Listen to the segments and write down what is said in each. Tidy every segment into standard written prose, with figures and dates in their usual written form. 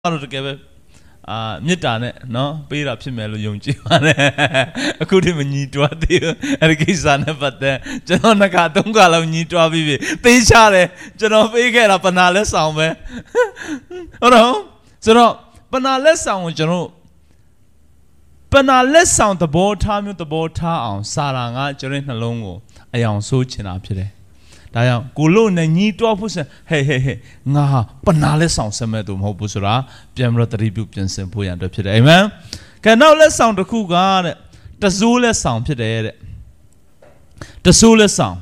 together Mitane, no, Pira Pimelo Yunchi, a good him and need to a deal, and a kizan, but there, Janaka, don't go need to a vivi, Pishare, Janofi get up another somewhere. Oh no, so no, but now let's sound, Jano. But now let's sound the board time with the board town, Saranga, Jerin Longo, a young suchin up today. Daya kulo na ni to pusa hey nga panale sound sama tu mau pusura piamro tribu pian sempu yang dap chide amen ka now let's sound the ku ga ta zu le sound phit de ta zu le sound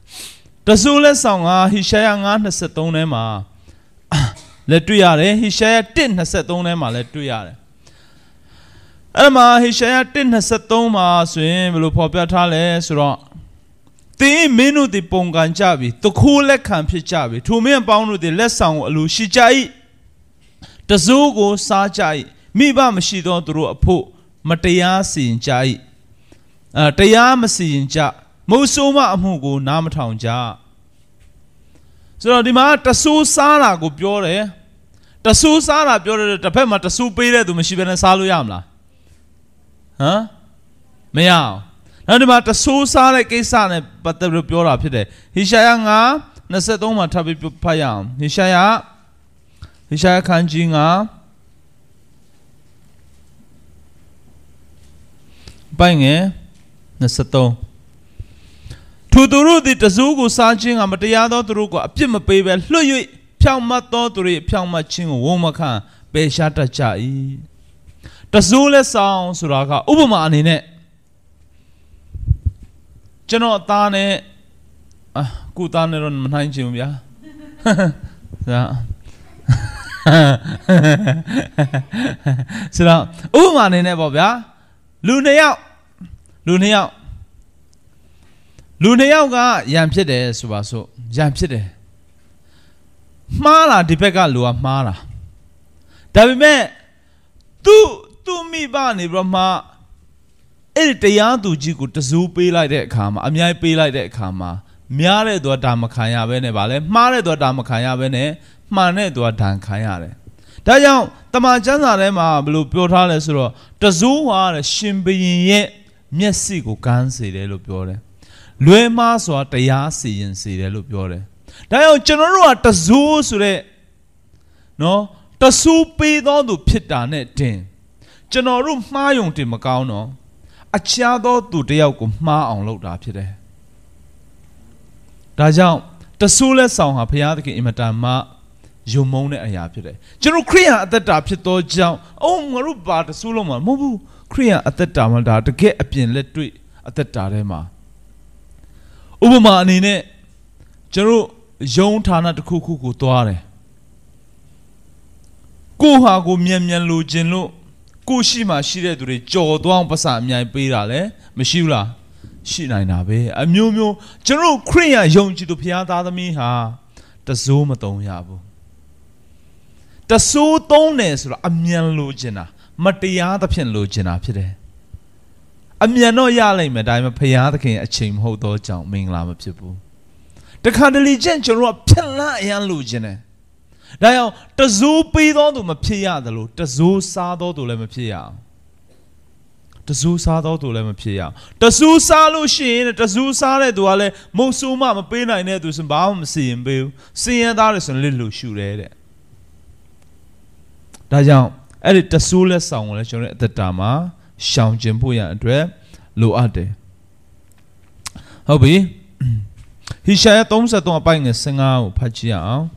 ga Hishaya 9:23 ထဲမှာလက်တွေ့ရတယ် Hishaya 1:23 ထဲမှာလည်းတွေ့ရတယ်အဲ့မှာ Hishaya 1:23 မှာဆိုရင်ဘယ်လိုဖော်ပြထားလဲဆိုတော့Te menu di pongan jabi, to kule kampi jabi, to me and bound the lesson alushi jai. The zogo sa jai, me ba mashido through a po, Mataya sin jai. Tayama sin ja, Mosoma amugo, Namatown ja. So the mat, the so sala go pure. The so sala pure, the pema, the soup pere to Mashiban Saluyamla. Huh? Meow. Now the matter so sorry, Kesane, but the pure up today. Hishaya Nasetoma Tabi Payam. Hishaya Kanjinga Bang Nasato. Tuduru the Tazugu Sanjing and Matayado Turuko, a Pima Baby, Lui, Piamato Turi, Piamaching, Womaka, Beshata Chai. Tazule sounds Suraka, Ubuman in it. General Tane Kutane on Manjum, yeah. So now, Uman in Ebobia Lunea Yampede Subaso, Yampede Mala Dipeka Lua Mala. Davime Tu mi bani Brahma. Tayang to Jiku to zoo pay like that kama, a mia pay like that kama. Miare do a damakaya bene vale, Mare do a damakaya bene, Mane do a dankayare. Tayang, Tamajana rema, blue purtale, the zoo are a shimby yet, Messico can see the lupore. Luema so at the yasi and see the lupore. Tayang general at the zoo sure. No, the soup paid on to pit down it tin. General Mayung Timacao no. A chiado to the Alcoma on load up today. Dajao, the Sule song of Piatki imatama, Jumone ayapide. General Crea at the Dapito Jow, oh Maruba, the Suloma, Mobu, Crea at the Damada to get a pin let to at the Tarema. Ubuma nine, Jeru, Jon Tana to Kuku Tuare. Kuha go mian lu jinlu. Kushima shire to the jaw down pasa mia pirale, Meshula, she nine abe, a mumu, General Crea yonchi to piata the miha, the zomaton yabu. The so tones a mian lugina, Matia the pian lugina pide. A miano yale madame piata king a chim hodo jump ming lama people. The candidly general pilla yan lugine. Now, the zoo paid on to Mapia, the loot, the zoo sado to Lemapia. The zoo sado to Lemapia. The zoo salo shin, the zoo sale duale, Mosuma, Mapina, and Edus and Baum, seeing Bill, seeing that and little shoe read. Dayan, edit the Sula song lecture at the Tama, Sham Jimpuya and Dre, Luade. Hobby, he shared Tom Saton buying a singer, Pachia.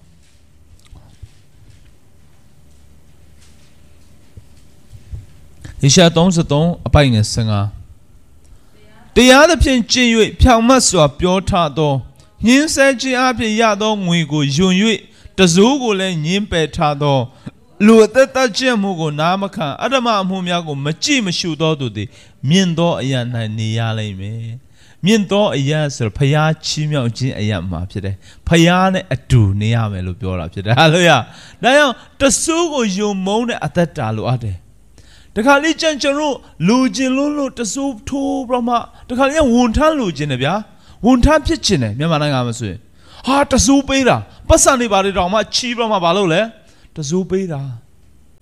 He shall don't a buying a singer. The other pin G. Piamasua, pure tado. Yin said Giapi Yado, we go Jun, the Zugo lane Yimpe tado. Luateta Jamugo Namaka, Adama Mumiago, Machima Shudo to the Mindo Ayan Niale me. Mindo Ayas or Paya Chimio G. Ayama today. Payane at 2 Niame Lupiola today. Hallelujah. Now, the Sugo you moan at that Taluade. The Kalijan General, Lujin Lulu, the soup to Brahma, the Kalian Wuntan Lujinabia, Wuntan Pitchine, Yamanamasu. Heart the soup beta, but Sunday body drama, cheap Brahma Balole, the soup beta.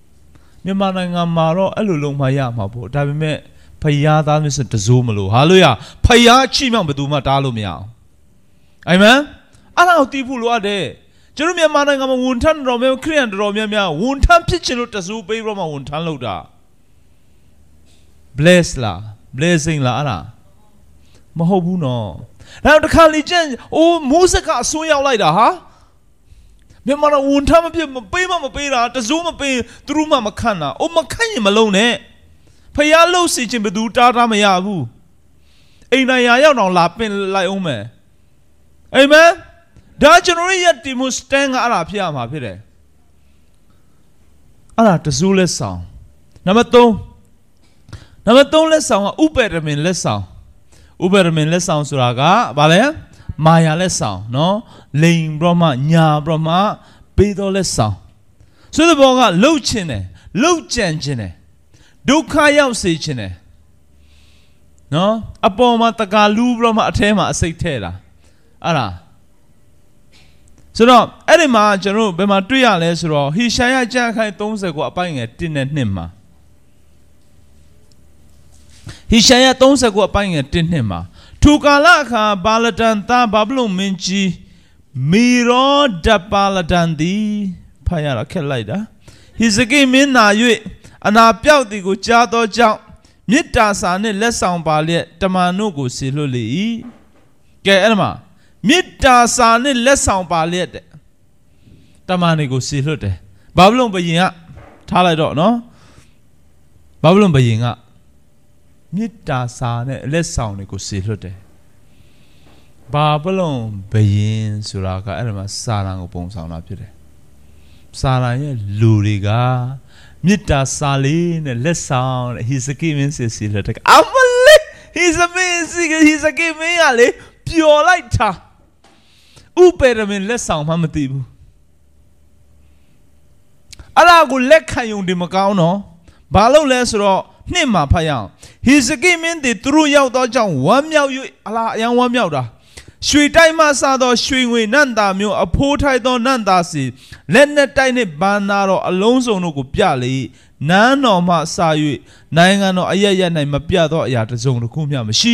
မြန်မာနိုင်ငံမှာတော့အဲ့လိုလုံးမရမှာပေါ့ဒါပေမဲ့ဖယားသားမျိုးစတစိုးမလို့ဟာလို့ရဖယားချိမြောင်ဘယ်သူမှတားလို့မရအောင်အာမင်အဲ့ဒါကိုတီးဖို့လိုအပ်တယ်ကျွန်တော်မြန်မာနိုင်ငံမှာဝန်ထမ်းတော်များခရိယန်တော်များဝန်ထမ်းဖြစ်ချင်လို့တစိုးပေးပြီးတော့မှဝန်ထမ်းလုပ်တာ bless လား blessing လားအဲ့ဒါမဟုတ်ဘူးနော်အဲ့တော့တစ်ခါလေကျန်အိုးမိုးစကအစွန်းရောက်လိုက်တာဟာမြန်မာနိုင်ငံဝန်ထမ်းမဖြစ်မပေးတာတစိုးမပေးသူတို့မှမခန့်တာအိုးမခန့်ရင်မလုံးနဲ့ဖယားလှုပ်စီခြင်းဘယ်သူတားမရဘူးအိမ်နိုင်ရာရောက်တော့လာပင်လိုက်အောင်မယ်အာမင်ဒါကျွန်တော်ရဲ့တီမိုစတန်ကအဲ့ဒါဖြစ်ရမှာဖြစ်တယ်အဲ့ဒါတစိုးလက်ဆောင်နံပါတ်3လက်ဆောင်ကဥပဒမင်လက်ဆောင်ဆိုတာကဘာလဲမာယာလက်ဆောင်နော်လိန်ဘရမညာဘရမပေးတော်လက်ဆောင်ဆိုတဲ့ဘောကလှုပ်ခြင်းတယ်လှုပ်ကြံခြင်းတယ်ဒုက္ခရောက်စေခြင်းတယ်နော်အပေါ်မှာတကာလူဘရမအထဲမှာအစိတ်ထဲတာအဲ့ဒါဆိုတော့အဲ့ဒီမှာကျွန်တော်ဘယ်မှာတွေ့ရလဲဆိုတော့ဟေရှာယကျမ်းခန်း30ကိုအပိုင်းငယ်1နဲ့2မှာဟေရှာယ30ကိုအပိုင်းငယ်1နဲ့မှာထိုကာလအခါဘာလဒန်သားဘာဗလုန်မင်းကြီးမီရောဒပါလဒန်သည်ဖတ်ရတာခက်လိုက်တာဟိဇကိမင်းနာ၍အနာပြောက်သည်ကိုကြားသောကြောင့်မေတ္တာစာနှင့်လက်ဆောင်ပါလျက်တမန်တို့ကိုဆေလွတ်လေ၏ကဲအဲ့ဒါမှာမေတ္တာစာနဲ့လက်ဆောင်ပါလျက်တဲ့တမန်တွေကိုဆေလွတ်တယ်ဘာဗလုန်ဘုရင်ကထားလိုက်တော့နော်ဘာဗလုန်ဘုရင်ကမေတ္တာစာနဲ့လက်ဆောင်တွေကိုဆေလွတ်တယ်ဘာဗလုန်ဘုရင်ဆိုတာကအဲ့ဒါမှာစာရန်ကိုပုံဆောင်တာဖြစ်တယ်စာရန်ရဲ့လူတွေကမေတ္တာစာလေးနဲ့လက်ဆောင်တဲ့ဟိဇကိမင်းဆေလွတ်တယ်အမလေးဟိဇကိမင်းကလေပျော်လိုက်တာဥပေရမင်လက်ဆောင်မှမသိဘူးအဲ့ဒါကိုလက်ခံယုံတယ်မကောင်းတော့ဘာလို့လဲဆိုတော့နှစ်မှာဖတ်ရအောင်ဟိဇကိမင်းတွေသူတို့ရောက်တော့ကြောင့်ဝမ်းမြောက်၍အလားအယံဝမ်းမြောက်တာရွှေတိုက်မှစသောရွှေငွေနန္တာမျိုးအဖိုးထိုက်သောနန္တာစီလက်နဲ့တိုက်နဲ့ဘန္နာတော်အလုံးစုံတို့ကိုပြလေနန်းတော်မှစ၍နိုင်ငံတော်အရရ၌မပြသောအရာတစ်စုံတစ်ခုမျှမရှိ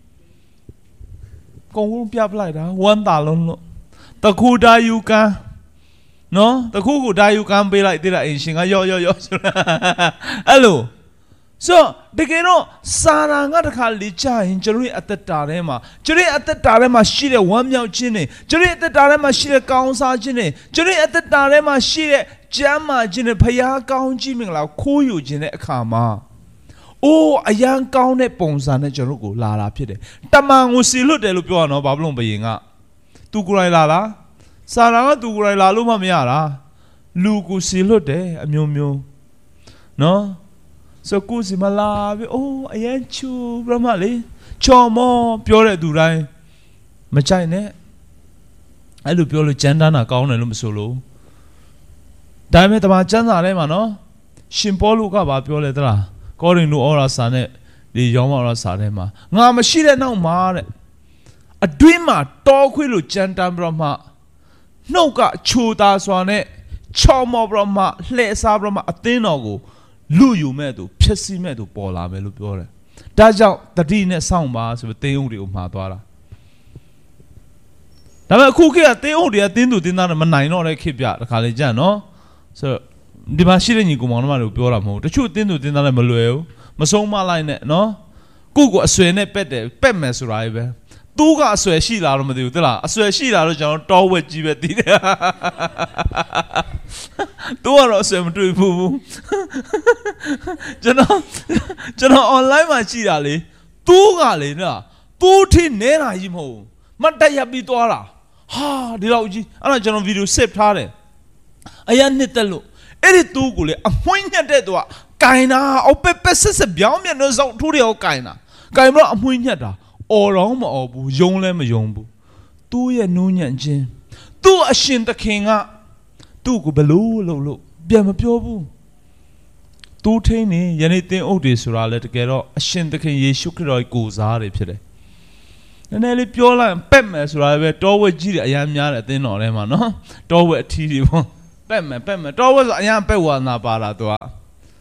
ကုံလုံးပြပလိုက်တာဝမ်းသာလုံးလို့တခုဒါယူကန်နော်တခုကိုဒါယူကန်ပေးလိုက်တဲ့အိမ်ရှင်ကရော့ဆိုတာအဲ့လိုဆိုတကယ်တော့စာရန်ကတခါလေ့ကျရင်ကျွန်တော်ရဲ့အသက်တာထဲမှာရှိတဲ့ဝမ်းမြောက်ခြင်းတွေကျွန်တော်ရဲ့အသက်တာထဲမှာရှိတဲ့ကောင်းစားခြင်းတွေကျွန်တော်ရဲ့အသက်တာထဲမှာရှိတဲ့ကျမ်းမာခြင်းတွေဖျားကောင်းကြီးမင်္ဂလာခိုးယူခြင်းတဲ့အခါမှာအိုးအရန်ကောင်းတဲ့ပုံစံနဲ့ကျွန်တော်ကိုလာတာဖြစ်တယ်တမန်ကိုစီလွတ်တယ်လို့ပြောရနော်ဘာဖြစ်လို့ဘယင်ကသူကိုယ်တိုင်လာလားစာရန်ကသူကိုယ်တိုင်လာလို့မှမရတာလူကိုစီလွတ်တယ်အမျိုးမျိုးနော်ဆိုကိုစီမလာပြီအိုးအရန်ချူဘရမလေးချော်မောပြောတဲ့သူတိုင်းမကြိုက်နဲ့အဲ့လိုပြောလို့ကြမ်းတမ်းတာကောင်းတယ်လို့မဆိုလို့ဒါပေမဲ့တမန်ကျမ်းစာထဲမှာနော်ရှင်ပေါလုကဘာပြောလဲသလားကောရိန္သုဩရာစာနဲ့ဒီယောမဩရာစာထဲမှာငါမရှိတဲ့နောက်မှာတဲ့အတွင်းမှာတောခွေးလို့ကြမ်းတမ်းပြီးတော့မှနှုတ်ကချိုသားစွာနဲ့ချော်မောပြီးတော့မှလှည့်စားပြီးတော့မှအသင်းတော်ကိုလူယူမဲ့သူဖြစ်စီမဲ့သူပေါ်လာမယ်လို့ပြောတယ်။ဒါကြောင့်တတိနဲ့စောင့်ပါဆိုပြီးတင်းအုပ်တွေကိုမှာသွားတာ။ဒါပေမဲ့အခုခေတ်ကတင်းအုပ်တွေကတင်းသူတင်းသားတွေမနိုင်တော့တဲ့ခေတ်ပြတခါလေကြာနော်။ဆိုတော့ဒီမှာရှိတဲ့ညီကောင်မောင်တို့ကပြောတာမဟုတ်ဘူး။တချို့တင်းသူတင်းသားတွေမလွယ်ဘူး။မဆုံးမလိုက်နဲ့နော်။ကိုကအဆွဲနဲ့ပက်မယ်ဆိုတာပဲ။သူကအဆွဲရှိလာတော့မသိဘူးသလားအဆွဲရှိလာတော့ကျွန်တော်တောဝက်ကြီးပဲတည်တယ်သူကတော့အဆွဲမတွေ့ဘူးကျွန်တော် online မှာကြည့်တာလေသူကလေနော်သူထိနေတာကြီးမဟုတ်မတ်တက်ရပ်ပြီးသွားတာဟာဒီလောက်ကြီးအဲ့ဒါကျွန်တော်ဗီဒီယို save ထားတယ်အရင်နှစ်သက်လို့အဲ့ဒီသူကိုလေအမွှင်းညက်တဲ့သူကကင်တာအော်ပက်ဆက်ပြောင်းမြန်တော့စောက်ထိုးတယ်ဟောကင်တာကင်တော့အမွှင်းညက်တာအော်တော့မအော်ဘူးယုံလည်းမယုံဘူးသူ့ရဲ့နူးညံ့ခြင်းသူ့အရှင်သခင်ကသူ့ကိုဘလို့လို့ပြန်မပြောဘူးသူထိန်းနေယနေ့သင်အုပ်တွေဆိုတာလေတကယ်တော့အရှင်သခင်ယေရှုခရစ်တော်ကိုယ်စားတွေဖြစ်တယ်နည်းနည်းလေးပြောလိုက်ပက်မယ်ဆိုတာပဲတောဝက်ကြီးတွေအများများတယ်အသင်းတော်ထဲမှာနော်တောဝက်အထီးတွေပေါ့ပက်မယ်တောဝက်ဆိုအများပက်ဝါနာပါတာသူက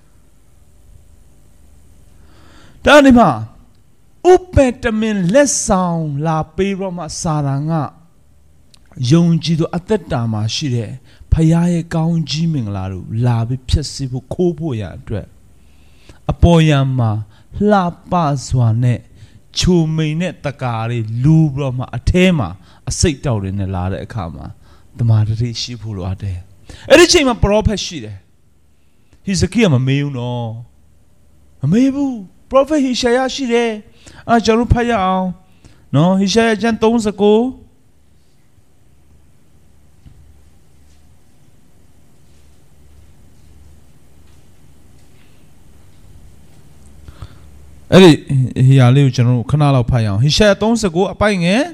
ဒါနေမှာဥပတမင်လက်ဆောင်လာပေးတော့မှစာရန်ကယုံကြည်သူအသက်တာမှာရှိတဲ့ဖခင်ရဲ့ကောင်းကြီးမင်္ဂလာတို့လာပြီးဖြစ်စေဖို့ခိုးဖို့ရအတွက်အပေါ်ယံမှာလှပစွာနဲ့ချိုမိန်နဲ့တကားတွေလူပြီးတော့မှအထဲမှာအစိတ်တောက်တွေနဲ့လာတဲ့အခါမှာတမာတတိရှိဖို့လိုအပ်တယ်အဲ့ဒီချိန်မှာပရောဖက်ရှိတယ်ဟိဇကိယမမေးဘူးနော်မမေးဘူးပရောဖက်ဟိရှာယရှိတယ်အဲ့ကျွန်တော်ဖတ်ရအောင်နော်ဟိရှာယကျမ်း39အဲ့ဒီဟိယာလေးကိုကျွန်တော်ခဏလောက်ဖတ်ရအောင်ဟိရှာယ39အပိုင်ငယ်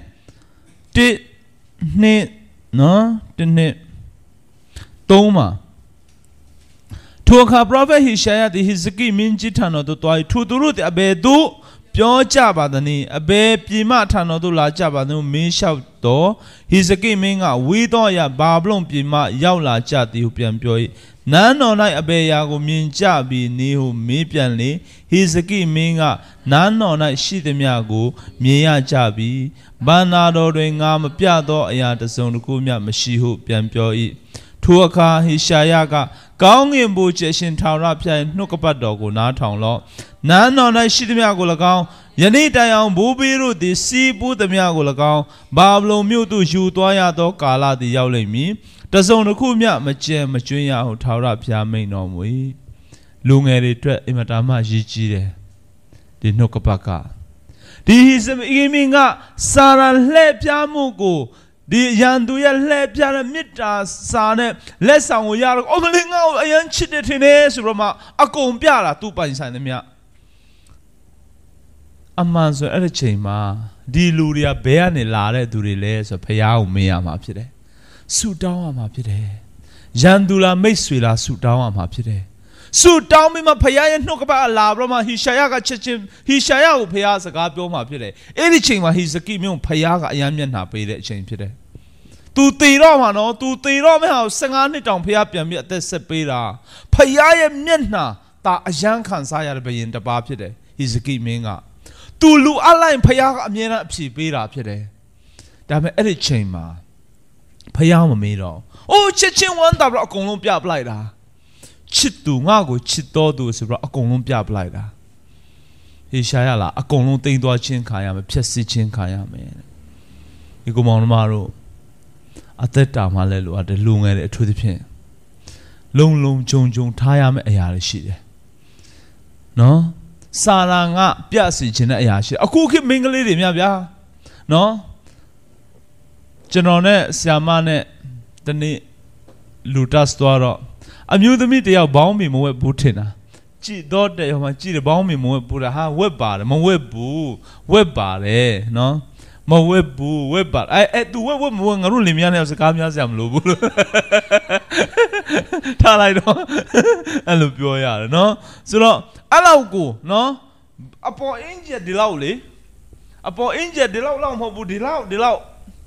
1 2နော်1 2 3မှာထိုအခါပရောဖက်ဟိရှာယသည်ဟိဇကိမင်းကြီးထံတော်သို့သွား၏ထိုသူတို့သည်အဘယ်သို့ပြောကြပါသနည်းအဘယ်ပြည်မှထံတော်သို့လာကြပါသနည်းမင်းလျှောက်တော့ဟိဇကိမင်းကဝေးသောအရာဘာဗလုန်ပြည်မှရောက်လာကြသည်ဟုပြန်ပြော၏နန်းတော်၌အဘယ်အရာကိုမြင်ကြပြီးနည်းဟုမေးပြန်လေဟိဇကိမင်းကနန်းတော်၌ရှိသည်များကိုမြင်ရကြပြီးဘန္နာတော်တွင်ငါမပြသောအရာတစ်စုံတစ်ခုမျှမရှိဟုပြန်ပြော၏ထိုအခါဟိရှာယကကောင်းငင်ဘုရားရှင်ထာဝရဘုရား၏နှုတ်ကပတ်တော်ကိုနားထောင်လော့နန်းတော်၌ရှိသည်များကို၎င်းယနေ့တိုင်အောင်ဘိုးဘေးတို့သည်စီးပူးသည်များကို၎င်းဘာဗလုန်မြို့သို့ယူသွားရသောကာလသည်ရောက်လိမ့်မည်တစုံတစ်ခုမျှမကျန်မကျွင်းရဟုထာဝရဘုရားမိန့်တော်မူ၏လူငယ်တွေအတွက်အင်မတန်မှရည်ကြီးတယ်ဒီနှုတ်ကပတ်ကဒီဟိဇကိမင်းကစာရန်လှည့်ပြမှုကိုဒီရန်သူရဲ့လှည့်ပြတဲ့မေတ္တာစာနဲ့လက်ဆောင်ကိုရတော့အော်မလင်းငါ့ကိုအယမ်းချစ်တယ်ထင်တယ်ဆိုတော့မှအကုန်ပြတာသူ့ပိုင်ဆိုင်သမျှအမှန်ဆိုအဲ့ဒီချိန်မှာဒီလူတွေကဘယ်ကနေလာတဲ့သူတွေလဲဆိုဖះကိုမေးရမှာဖြစ်တယ်ဆုတောင်းရမှာဖြစ်တယ်ရန်သူလားမိတ်ဆွေလားဆုတောင်းရမှာဖြစ်တယ်ဆုတောင်းပြီးမှဖះရဲ့နှုတ်ကပတ်လာပြီးမှဟိရှာယကချက်ချင်းဟိရှာယကိုဖះစကားပြောမှာဖြစ်တယ်အဲ့ဒီချိန်မှာဟိဇကိမင်းကိုဖះကအယမ်းမျက်နှာပေးတဲ့အချိန်ဖြစ်တယ်သူတည်တော့မှာနော်သူတည်တော့မဲ့ဟာ15နှစ်တောင်ဖះပြန်ပြီးအသက်ဆက်ပေးတာဖះရဲ့မျက်နှာတာအယမ်းခံစားရတဲ့ဘယင်တစ်ပါးဖြစ်တယ်ဟိဇကိမင်းကသူလူအလိုက်ဖះကအမြဲတမ်းအဖြေပေးတာဖြစ်တယ်ဒါပေမဲ့အဲ့ဒီချိန်မှာဖះမမေးတော့အိုးချစ်ချင်းဝမ်းတာပြီးအကုန်လုံးပြပလိုက်တာချစ်သူငါ့ကိုချစ်တော်သူဆိုပြီးအကုန်လုံးပြပလိုက်တာဟေရှာယလာအကုန်လုံးတိမ်သွားချင်းခါရမယ်ဖြက်စီချင်းခါရမယ်ဒီကောင်မောင်တို့အသက်တာမှလည်းလိုအပ်တယ်လူငယ်တွေအထူးသဖြင့်လုံလုံဂျုံဂျုံထားရမယ့်အရာတွေရှိတယ်နော်စာရန်ကပြစီခြင်းတဲ့အရာရှိအခုခေတ်မင်းကလေးတွေများဗျာနော်ကျွန်တော်နဲ့ဆရာမနဲ့တနေ့လူတက်သွားတော့အမျိုးသမီးတယောက်ဘောင်းမီမဝက်ဘူးထင်တာကြည့်တော့တဲ့ဟိုမှာကြည့်တယ်ဘောင်းမီမဝက်ဘူးတာဟာဝက်ပါတယ်မဝက်ဘူးဝက်ပါတယ်နော်မဝက်ဘူးဝက်ပါအဲ့သူဝက်မဝက်ငါတို့လင်မယားနဲ့စကားများစရာမလိုဘူးလို့ထားလိုက်တော့အဲ့လိုပြောရတယ်နော်ဆိုတော့အဲ့လောက်ကိုနော်အပေါ်အင်ဂျယ်ဒီလောက်လေအပေါ်အင်ဂျယ်ဒီလောက်မဟုတ်ဘူးဒီလောက်အဲ့ဒါ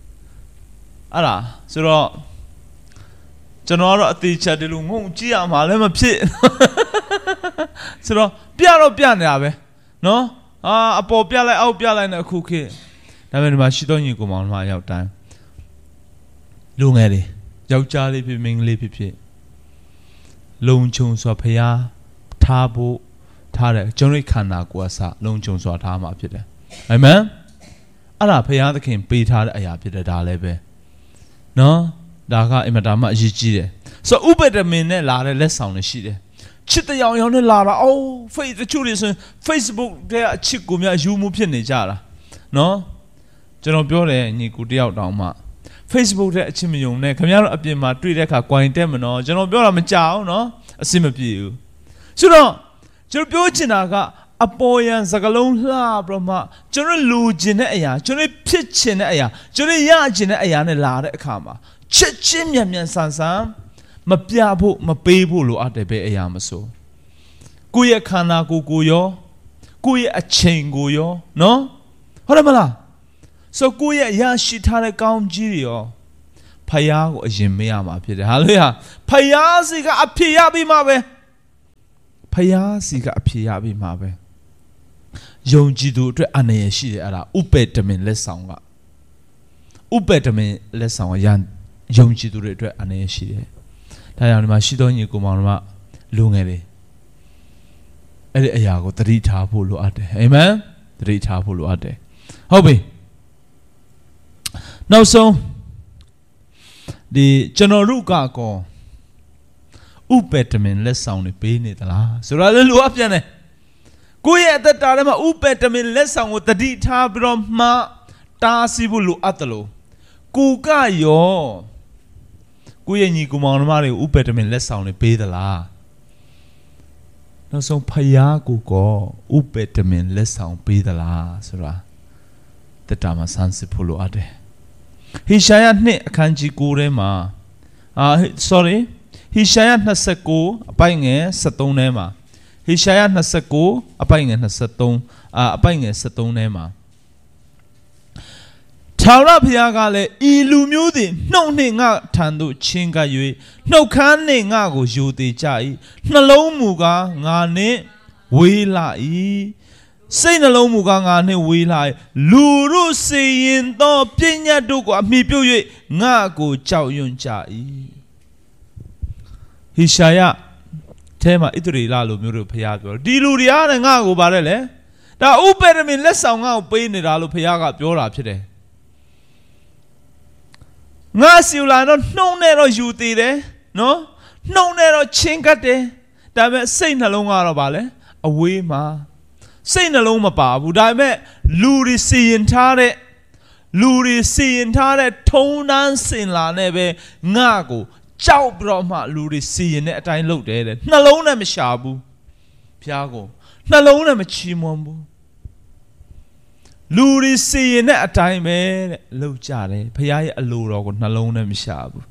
ဆိုတော့ကျွန်တော်ကတော့အသေးချာဒီလိုငုံကြည့်ရမှာလည်းမဖြစ်ဆိုတော့ပြနေတာပဲနော်အပေါ်ပြလိုက်အောက်ပြလိုက်နဲ့အခုခေတ်ဒါပေမဲ့ဒီမှာရှိတော့ညီကိုမောင်တို့ရောက်တိုင်းလူငယ်တွေယောက်ျားလေးဖြစ်မိန်းကလေးဖြစ်လုံခြုံစွာဖျားထားဖို့ထားတယ်ကျွန်တော်ခန္ဓာကိုယ်အစလုံခြုံစွာထားမှာဖြစ်တယ်အာမင်အဲ့ဒါဖျားသခင်ပေးထားတဲ့အရာဖြစ်တယ်ဒါလည်းပဲနော်ဒါကအင်မတန်မှအရေးကြီးတယ်ဆိုဥပဒမင်နဲ့လာတဲ့လက်ဆောင်တွေရှိတယ်ချစ်တဲ့ရောင်နဲ့လာတာအိုး Facebook တဲ့အချစ်ကိုများယူမှုဖြစ်နေကြတာနော်ကျွန်တော်ပြောတယ်ညီကူတယောက်တောင်မှ Facebook တဲ့အချစ်မယုံနဲ့ခင်ဗျားတို့အပြင်မှာတွေ့တဲ့အခါ coin တက်မနော်ကျွန်တော်ပြောတာမကြောက်နော်အဆင်မပြေဘူးဆိုတော့ကျွန်တော်ပြောချင်တာကအပေါ်ယံစကလုံးလှပြီးမှကျွန်တော်လူကျင်တဲ့အရာကျွန်တော်ဖြစ်ချင်တဲ့အရာကျွန်တော်ရချင်တဲ့အရာနဲ့လာတဲ့အခါမှာချက်ချင်းမြန်ဆန်မပြဖို့မပေးဖို့လိုအပ်တယ်ပဲအရာမဆိုကိုယ့်ရဲ့ခန္ဓာကိုယ်ကိုရောကိုယ့်ရဲ့အချိန်ကိုရောနော်ဟုတ်တယ်မလားဆိုကိုယ့်ရဲ့ရရှိထားတဲ့ကောင်းကြီးတွေရောဖယားကိုအရင်မေးရမှာဖြစ်တယ်ဟာလေဟာဖယားစီကအဖြေရပြီးမှပဲဖယားစီကအဖြေရပြီးမှပဲယုံကြည်သူအတွက်အနေရရှိတယ်အဲ့ဒါဥပေတမင်လက်ဆောင်ကဥပေတမင်လက်ဆောင်ကယုံကြည်သူတွေအတွက်အနေရရှိတယ်ဒါကြောင့်ဒီမှာရှိသောညီကိုမောင်တို့လူငယ်တွေအဲ့ဒီအရာကိုသတိထားဖို့လိုအပ်တယ်အာမင်သတိထားဖို့လိုအပ်တယ်ဟုတ်ပြီနောက်ဆုံးဒီကျွန်တော်တို့ကောဥပေတမင်လက်ဆောင်တွေပေးနေသလားဆိုတော့လည်းလိုအပ်ပြန်တယ်ကိုယ့်ရဲ့အသက်တာထဲမှာဥပေတမင်လက်ဆောင်ကိုသတိထားပြီးတော့မှတားဆီးဖို့လိုအပ်တယ်လို့ကိုကရောကိုယ့်ရဲ့ညီကိုမောင်နှမတွေကိုဥပေတမင်လက်ဆောင်တွေပေးသလားနောက်ဆုံးဖယားကိုဥပေတမင်လက်ဆောင်ပေးသလားဆိုတာတက်တာမှာစမ်းစစ်ဖို့လိုအပ်တယ်ဟေရှာယ2အခန်းကြီး9ထဲမှာဟေရှာယ29အပိုင်ငယ်73ထဲမှာဟေရှာယ29အပိုင်ငယ်23အပိုင်ငယ်73ထဲမှာထာဝရဘုရားကလည်းဤလူမျိုးသည်နှုတ်နှင့်ငါထံသို့ချင်းကပ်၍နှုတ်ခမ်းနှင့်ငါကိုယိုသေးကြ၏နှလုံးမူကားငါနှင့်ဝေးလာ၏စိတ်နှလုံးမူကားငါနှင့်ဝေးလာ၏လူတို့စေရင်သောပညာတို့ကိုအမိပြုတ်၍ငါကိုကြောက်ရွံ့ကြ၏ဟေရှာယထဲမှာဣသရေလလူမျိုးတို့ဘုရားပြောဒီလူတွေအားနဲ့ငါကိုပါတယ်လေဒါဥပေတမင်လက်ဆောင်ငါကိုပေးနေတာလို့ဘုရားကပြောတာဖြစ်တယ်ငါစီလာတော့နှုံနဲ့တော့ယူသေးတယ်နော်နှုံနဲ့တော့ချင်းကတ်တယ်ဒါပေမဲ့စိတ်နှလုံးကတော့ဗာလဲအဝေးမှာစိတ်နှလုံးမပါဘူးဒါပေမဲ့လူတွေစီရင်ထားတဲ့ထုံတန်းစင်လာနဲ့ပဲငါကိုကြောက်ပြီးတော့မှလူတွေစီရင်တဲ့အတိုင်းလုပ်တယ်တဲ့နှလုံးနဲ့မရှာဘူးဘုရားကိုနှလုံးနဲ့မချီးမွမ်းဘူးလူတွေစီရင်တဲ့အတိုင်းပဲတဲ့လှုပ်ကြတယ်ဘုရားရဲ့အလိုတော်ကိုနှလုံးနဲ့မရှာဘူး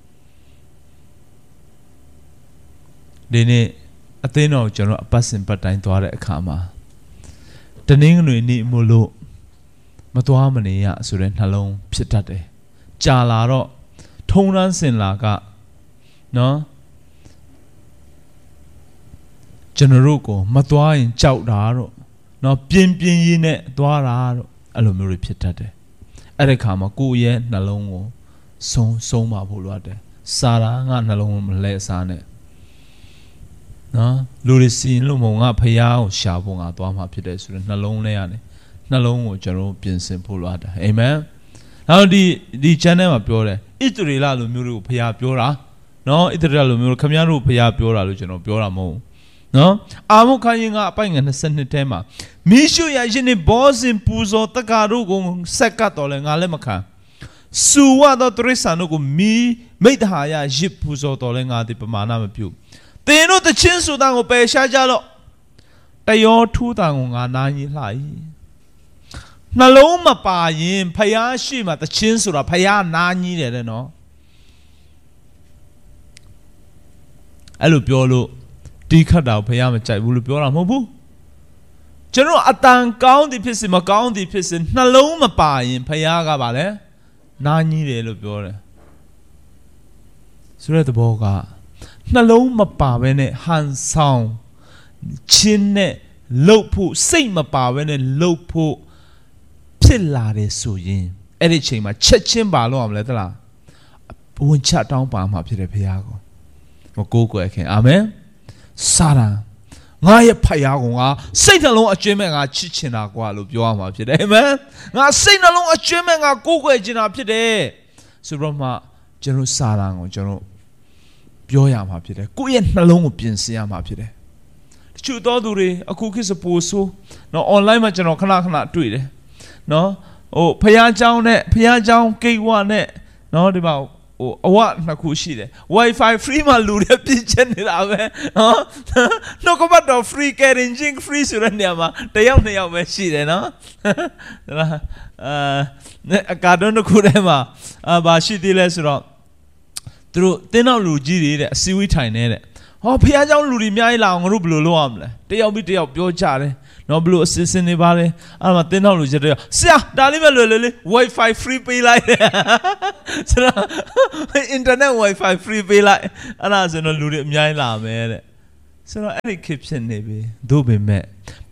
ဒီနေ့အသင်းတော်ကျွန်တော်အပတ်စဉ်ပတ်တိုင်းသွားတဲ့အခါမှာတနင်္ဂနွေနေ့မို့လို့မသွားမနေရဆိုတဲ့နှလုံးဖြစ်တတ်တယ်ကြာလာတော့ထုံတန်းစင်လာကနော်ကျွန်တော်တို့ကိုမသွားရင်ကြောက်တာတော့နော်ပြင်းရင်းနဲ့သွားတာတော့အဲ့လိုမျိုးတွေဖြစ်တတ်တယ်အဲ့ဒီခါမှာကိုယ့်ရဲ့နှလုံးကိုဆုံးပါဖို့လိုတယ်စာရာငါနှလုံးမလဲစားနဲ့နော်လူတွေစီရင်လို့မဟုတ်ငါဖယားကိုရှာဖို့ငါသွားမှာဖြစ်တယ်ဆိုတော့နှလုံးထဲကနေနှလုံးကိုကျွန်တော်ပြင်ဆင်ဖို့လိုတယ်အာမင်နောက်ဒီ channel မှာပြောတယ်ဣသရေလလူမျိုးတွေကိုဖယားပြောတာနော်ဣသရေလလူမျိုးခမည်းတော်ဖယားပြောတာလို့ကျွန်တော်ပြောတာမဟုတ်နော်အာမုခါရင်ကအပိုင်ငယ်22ထဲမှာမိရှုရရင်နေဘောဇင်ပူဇော်တက္ကတို့ကိုဆက်ကတ်တော်လဲငါလည်းမခံစူဝါတော်တရိษံတို့ကိုမိတ္တဟာယရစ်ပူဇော်တော်လဲငါသည်ပမာဏမပြုသင်တို့တချင်းဆူတန်ကိုပယ်ရှားကြလို့တယောထူးတန်ကိုငါနားကြီးလှ၏နှလုံးမပါရင်ဖယားရှိမှတချင်းဆိုတာဖယားနားကြီးတယ်တဲ့နော်အဲ့လိုပြောလို့တီးခတ်တာဖယားမကြိုက်ဘူးလို့ပြောတာမဟုတ်ဘူးကျွန်တော်အတန်ကောင်းသည်ဖြစ်စေမကောင်းသည်ဖြစ်စေနှလုံးမပါရင်ဖယားကပါလေနားကြီးတယ်လို့ပြောတယ်ဆိုတဲ့သဘောကနှလုံးမပါဘဲနဲ့ဟန်ဆောင်ချင်းနဲ့လှုပ်ဖို့စိတ်မပါဘဲနဲ့လှုပ်ဖို့ဖြစ်လာတယ်ဆိုရင်အဲ့ဒီချိန်မှာချက်ချင်းပါလို့အောင်မလဲသလားဝန်ချတောင်းပါမှာဖြစ်တယ်ဖယားကိုကိုးကွယ်ခင်အာမင်စာရန်ငါရဲ့ဖယားကိုငါစိတ်နှလုံးအကျွမ်းမဲ့ငါချစ်ချင်တာကွာလို့ပြောရမှာဖြစ်တယ်အာမင်ငါစိတ်နှလုံးအကျွမ်းမဲ့ငါကိုးကွယ်ချင်တာဖြစ်တယ်ဆိုတော့မှကျွန်တော်စာရန်ကိုကျွန်တော်ပြောရမှာဖြစ်တယ်ကိုယ့်ရဲ့နှလုံးကိုပြင်ဆင်ရမှာဖြစ်တယ်တချို့သောသူတွေအခုခေတ်စပိုဆိုနော် online မှာကျွန်တော်ခဏတွေ့တယ်နော်ဖယားเจ้าနဲ့ဖယားเจ้าကိတ်ဝနဲ့နော်ဒီမှာအဝနှစ်ခုရှိတယ် Wi-Fi free မှာလူတွေပြည့်ကျက်နေတာပဲနော်နှုတ်ကပတ်တော် free carrying free ဆိုတဲ့နေရာမှာတယောက်နှစ်ယောက်ပဲရှိတယ်နော်အကာတွန်းတစ်ခုထဲမှာဘာရှိသေးလဲဆိုတော့သူတို့တင်းနောက်လူကြီးတွေတဲ့အစည်းအဝေးထိုင်နေတဲ့ဟောဖះเจ้าလူတွေအများကြီးလာအောင်ငါတို့ဘယ်လိုလုပ်ရမလဲတယောက်ပြီးတယောက်ပြောကြတယ်နော်ဘယ်လိုအစီအစဉ်တွေပါလဲအဲ့မှာတင်းနောက်လူကြီးတွေဆရာဒါလေးပဲလွယ်လွယ်လေး Wi-Fi free ပေးလိုက်ဆိုတော့ internet Wi-Fi free ပေးလိုက်အဲ့ဒါဆိုတော့လူတွေအများကြီးလာမယ်တဲ့ဆိုတော့အဲ့ဒီခေတ်ဖြစ်နေပြီသို့ပေမဲ့ဖ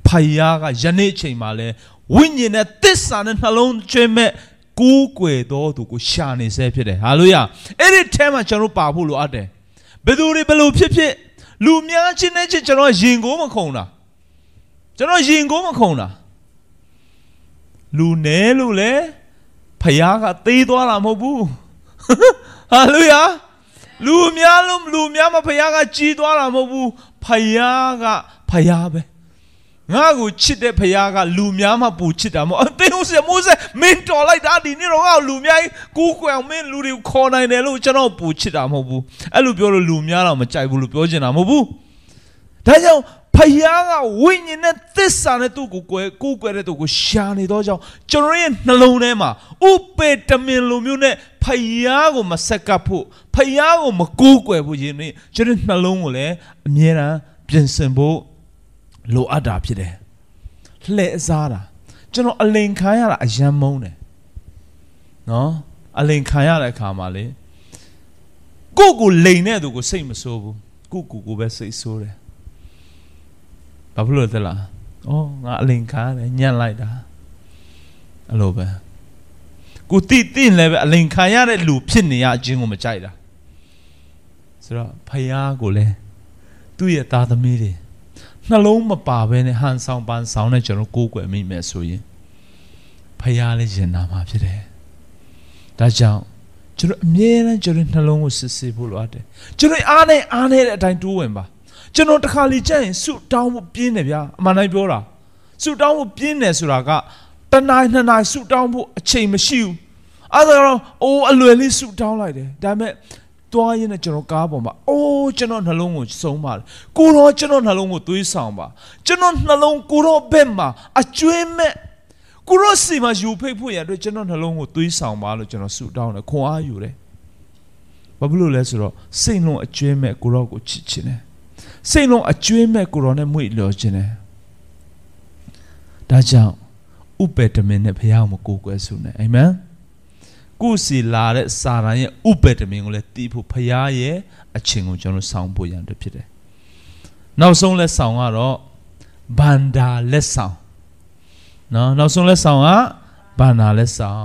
ယားကယနေ့ချိန်မှာလဲဝိညာဉ်နဲ့သစ္စာနဲ့နှလုံးကျွေးမဲ့ကိုးကွယ်တော်သူကိုရှာနေစေဖြစ်တယ်ဟာလေလုယာအဲ့ဒီထဲမှာကျွန်တော်ပါဖို့လိုအပ်တယ်ဘယ်သူတွေဘယ်လိုဖြစ်ဖြစ်လူများချင်းနဲ့ချင်းကျွန်တော်ရင်ကိုမခုံတာကျွန်တော်ရင်ကိုမခုံတာလူနဲလို့လေဖယားကသေးသွားတာမဟုတ်ဘူးဟာလေလုယာလူများမဖယားကကြီးသွားတာမဟုတ်ဘူးဖယားကဖယားပဲငါ့ကိုချစ်တဲ့ဖယားကလူများမှပူချစ်တာမဟုတ်သင်ဟုတ်မိုးစဲမင်းတော်လိုက်တာဒီနေ့တော့ငါ့ကိုလူများကိုးကွယ်အောင်မင်းလူတွေကိုခေါ်နိုင်တယ်လို့ကျွန်တော်ပူချစ်တာမဟုတ်ဘူးအဲ့လိုပြောလို့လူများတော့မကြိုက်ဘူးလို့ပြောချင်တာမဟုတ်ဘူးဒါကြောင့်ဖယားကဝိညာဉ်နဲ့သစ္စာနဲ့သူ့ကိုကိုးကွယ်တဲ့သူကိုရှာနေတော့ကြောင့်ကျွန်တော်ရဲ့နှလုံးထဲမှာဥပေတမင်လိုမျိုးနဲ့ဖယားကိုမဆက်ကပ်ဖို့ဖယားကိုမကိုးကွယ်ဖို့ယင်းကျွန်တော်နှလုံးကိုလည်းအမြဲတမ်းပြင်ဆင်ဖို့လိုအပ်တာဖြစ်တယ်လှည့်စားတာကျွန်တော်အလိန်ခံရတာအယမ်းမုန်းတယ်နော်အလိန်ခံရတဲ့အခါမှာလေကိုလိန်တဲ့သူကိုစိတ်မဆိုးဘူးကိုပဲစိတ်ဆိုးတယ်ဘာဖြစ်လို့လဲလားငါအလိန်ခံရတယ်ညံ့လိုက်တာအဲ့လိုပဲကိုတိလည်းပဲအလိန်ခံရတဲ့လူဖြစ်နေရအချင်းကိုမကြိုက်တာဆိုတော့ဖယားကိုလည်းသူ့ရဲ့သားသမီးတွေနှလုံးမပါဘဲနဲ့ဟန်ဆောင်ပန်းဆောင်နဲ့ကျွန်တော်ကိုးကွယ်မိမယ်ဆိုရင်ဖယားလည်းရင်နာမှာဖြစ်တယ်ဒါကြောင့်ကျွန်တော်အမြဲတမ်းကျွန်တော်နှလုံးကိုစစ်ဆေးဖို့လိုအပ်တယ်ကျွန်တော်အားနဲ့တဲ့အတိုင်းတိုးဝင်ပါကျွန်တော်တစ်ခါလေကြာရင်ဆုတောင်းဖို့ပြင်းတယ်ဗျာအမှန်တိုင်းပြောတာဆုတောင်းဖို့ပြင်းတယ်ဆိုတာကတနားနှစ်နားဆုတောင်းဖို့အချိန်မရှိဘူးအဲ့ဒါတော့အလွယ်လေးဆုတောင်းလိုက်တယ်ဒါပေမဲ့တွားရင်းနဲ့ကျွန်တော်ကားပေါ်မှာကျွန်တော်နှလုံးကိုစုံပါတယ်ကိုတော့ကျွန်တော်နှလုံးကိုသွေးဆောင်ပါကျွန်တော်နှလုံးကိုတော့ဘက်မှာအကျွေးမဲ့ကိုတော့စီမှာယူဖိတ်ဖို့ရအတွက်ကျွန်တော်နှလုံးကိုသွေးဆောင်ပါလို့ကျွန်တော်ဆုတောင်းတယ်ခွန်အားယူတယ်ဘာဖြစ်လို့လဲဆိုတော့စိတ်လုံးအကျွေးမဲ့ကိုတော့ကိုချစ်ခြင်းတယ်စိတ်လုံးအကျွေးမဲ့ကိုတော့နဲ့မွေ့လျော်ခြင်းတယ်ဒါကြောင့်ဥပေတမင်နဲ့ဘုရားကိုကိုးကွယ်ဆုနေအာမင်ကိုစီလာတဲ့စာရန်ရဲ့ဥပေတမင်ကိုလည်းတီးဖို့ဖရားရဲ့အချင်းကိုကျွန်တော်ဆောင်ဖို့ရန်အတွက်ဖြစ်တယ်။နောက်ဆုံးလက်ဆောင်ကတော့ဘန္တာလက်ဆောင်နော်နောက်ဆုံးလက်ဆောင်ကဘန္တာလက်ဆောင်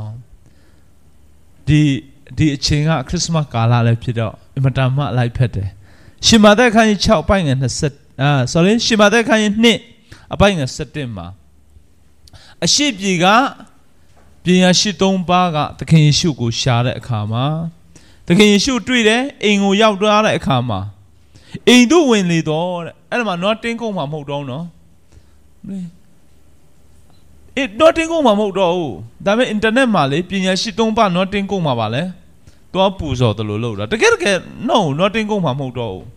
ဒီအချိန်ကခရစ်စမတ်ကာလလည်းဖြစ်တော့အမတန်မှလိုက်ဖက်တယ်။ရှင်မာသက်ခန်းကြီး6အပိုင်းငယ်20ရှင်မာသက်ခန်းကြီး2အပိုင်းငယ်17မှာအရှိပြေကပညာရှိ3ပါးကသခင်ယေရှုကိုရှာတဲ့အခါမှာသခင်ယေရှုတွေ့တယ်အိမ်ကိုရောက်သွားတဲ့အခါမှာအိမ်တို့ဝင်လေတော့တဲ့အဲ့ဒါမှတော့တင်းကုန်မှာမဟုတ်တော့နော်တော့တင်းကုန်မှာမဟုတ်တော့ဘူးဒါပေမဲ့အင်တာနက်မှာလေပညာရှိ3ပါးတော့တင်းကုန်မှာပါလေတော့ပူစော်တယ်လို့လုပ်တာတကယ်တော့တင်းကုန်မှာမဟုတ်တော့ဘူး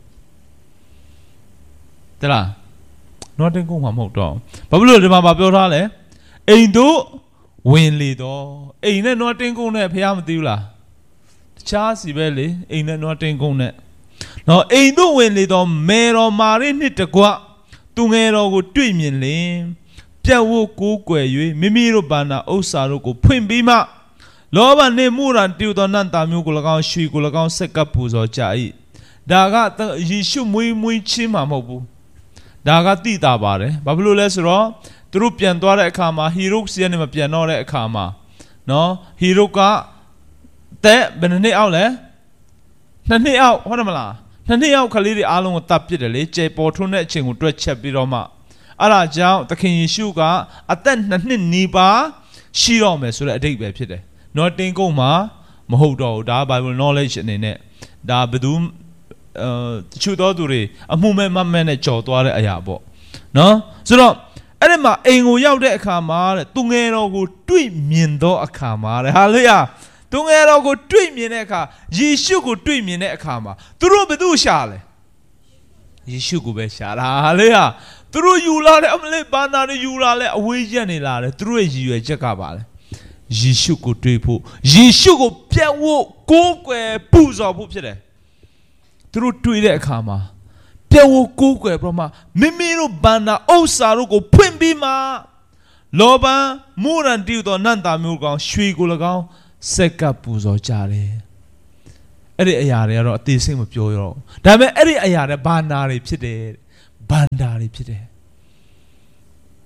တလားတော့တင်းကုန်မှာမဟုတ်တော့ဘာဖြစ်လို့ဒီမှာပြောထားလဲအိမ်တို့ဝင်လေတော့အိမ်နဲ့နွားတင်းကုန်းနဲ့ဖះမသိဘူးလားတခြားစီပဲလေအိမ်နဲ့နွားတင်းကုန်းနဲ့နော်အိမ်တို့ဝင်လေတော့မေတော်မာရိနှစ်တကွသူငယ်တော်ကိုတွေ့မြင်လင်ပြတ်ဝတ်ကိုးကွယ်၍မိမိတို့ဘာနာဥစ္စာတို့ကိုဖွင့်ပြီးမှလောဘနှင့်မူရန်tiêuတော်နတ်သားမျိုးကို၎င်းရွှေကို၎င်းဆက်ကပ်ပူဇော်ကြ၏ဒါကယေရှုမွေးချင်းမှာမဟုတ်ဘူးဒါကတိတာပါတယ်ဘာဖြစ်လို့လဲဆိုတော့သူတို့ပြန်သွားတဲ့အခါမှာဟီရုစီကနေမပြန်တော့တဲ့အခါမှာနော်ဟီရုကတဲ့ဘယ်နှစ်အောက်လဲ2နှစ်အောက်ဟုတ်တယ်မလား2နှစ်အောက်ကလေးတွေအားလုံးကိုတပ်ပစ်တယ်လေကျေပေါ်ထွန်းတဲ့အချိန်ကိုတွက်ချက်ပြီးတော့မှအဲ့ဒါကြောင့်သခင်ယေရှုကအသက်2နှစ်နီးပါးရှိတော့မယ်ဆိုတဲ့အဓိပ္ပာယ်ဖြစ်တယ်နော်တင်းကုန်းမှာမဟုတ်တော့ဘူးဒါ Bible knowledge အနေနဲ့ဒါဘယ်သူတချို့သောသူတွေအမှုမဲ့မမဲ့နဲ့ကြော်သွားတဲ့အရာပေါ့နော်ဆိုတော့အဲ့ဒီမှာအိမ်ကိုရောက်တဲ့အခါမှာတဲ့သူငယ်တော်ကိုတွေ့မြင်သောအခါမှာတဲ့ဟာလေယာသူငယ်တော်ကိုတွေ့မြင်တဲ့အခါယေရှုကိုတွေ့မြင်တဲ့အခါမှာသူတို့ဘယ်သူရှာလဲယေရှုကိုပဲရှာတာဟာလေယာသူတို့ယူလာတဲ့အမလေးဘာသာတွေယူလာလဲအဝေးရက်နေလာတယ်သူတို့ရဲ့ရည်ရွယ်ချက်ကပါလေယေရှုကိုတွေ့ဖို့ယေရှုကိုပြတ်ဝတ်ကိုးကွယ်ပူဇော်ဖို့ဖြစ်တယ်သူတို့တွေ့တဲ့အခါမှာပြတ်ဝတ်ကိုးကွယ်ပြီးမှမိမိတို့ဘာနာဥစ္စာတို့ကိုဖွင့်ပြီးမှလောဘမူရန်tiêuတော်နတ်သားမျိုးကောင်ရွှေကို၎င်းဆက်ကပ်ပူဇော်ကြတယ်အဲ့ဒီအရာတွေကတော့အသေးစိတ်မပြောရတော့ဒါပေမဲ့အဲ့ဒီအရာတွေဘာနာတွေဖြစ်တယ်ဘန္တာတွေဖြစ်တယ်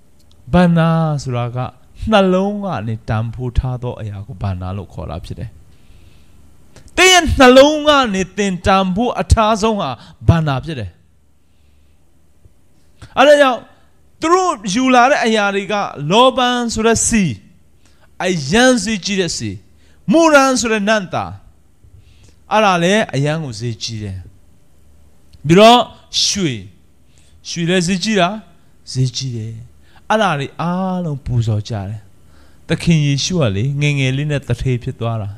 ဘာနာဆိုတာကနှလုံးကနေတန်ဖိုးထားသောအရာကိုဘာနာလို့ခေါ်တာဖြစ်တယ်။တင်းရဲ့နှလုံးကနေတင်တန်ဖို့အထားဆုံးဟာဘာနာဖြစ်တယ်။အဲဒါကြောင့်သူတို့ယူလာတဲ့အရာတွေကလောဘန်ဆိုတဲ့စီအယံစီကြီးတဲ့စီမူရန်ဆိုတဲ့နန္တာအဲ့ဒါလည်းအယံကိုဈေးကြီးတယ်ပြီးတော့ရွှေလည်းဈေးကြီးတာဈေးကြီးတယ်အဲ့ဒါတွေအားလုံးပူဇော်ကြတယ်သခင်ယေရှုကလေငယ်ငယ်လေးနဲ့တထေးဖြစ်သွားတာ